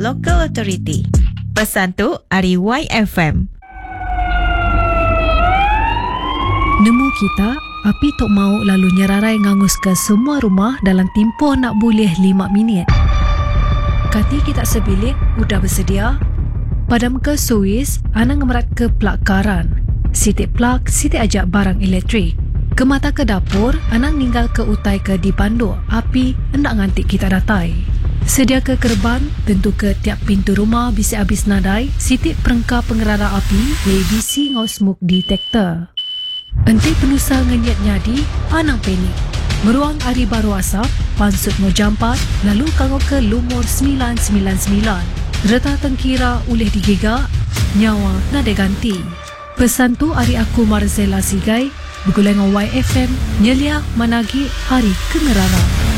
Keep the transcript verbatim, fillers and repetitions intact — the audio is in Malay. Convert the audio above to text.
Local Authority. Pesan tu dari Y F M. Nemu kita, api tok mau lalu nyerarai ngangus ke semua rumah dalam tempoh nak boleh lima minit. Kati kita sebilik, udah bersedia? Padam ke Suis, anang ngemerat ke plak karan. Sitik plak, sitik ajak barang elektrik. Ke mata ke dapur, anang ninggal ke utai ke dipanduk. Api, hendak ngantik kita datai. Sedia ke kerban, tentu ke tiap pintu rumah bisa habis nadai. Sitik perengkap pengerara api, A B C ngau smoke detector. Enti penusa ngenyat nyadi, anang panik. Meruang hari baru asap, pansut mau jampat, lalu kanggo ke lumur sembilan sembilan sembilan. Reta tengkira ulih digigak, nyawa nada ganti. Pesan tu hari aku Marzella Sigai, bergulai dengan Y F M, nyelia managi hari kengerara.